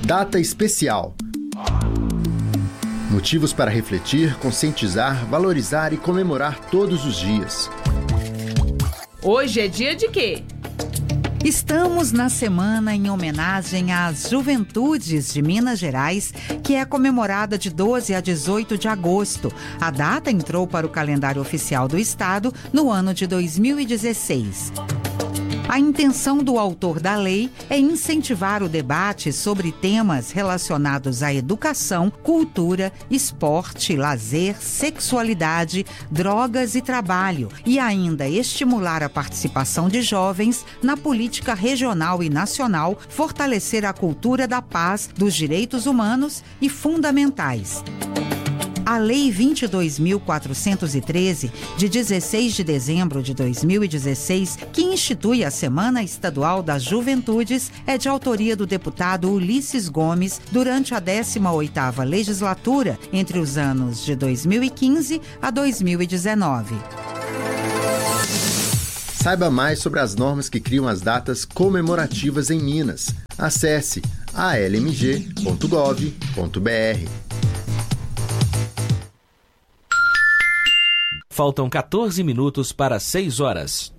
Data especial. Motivos para refletir, conscientizar, valorizar e comemorar todos os dias. Hoje é dia de quê? Estamos na semana em homenagem às Juventudes de Minas Gerais, que é comemorada de 12 a 18 de agosto. A data entrou para o calendário oficial do Estado no ano de 2016. A intenção do autor da lei é incentivar o debate sobre temas relacionados à educação, cultura, esporte, lazer, sexualidade, drogas e trabalho, e ainda estimular a participação de jovens na política regional e nacional, fortalecer a cultura da paz, dos direitos humanos e fundamentais. A Lei 22.413, de 16 de dezembro de 2016, que institui a Semana Estadual das Juventudes, é de autoria do deputado Ulisses Gomes durante a 18ª legislatura, entre os anos de 2015 a 2019. Saiba mais sobre as normas que criam as datas comemorativas em Minas. Acesse almg.gov.br. Faltam 14 minutos para 6 horas.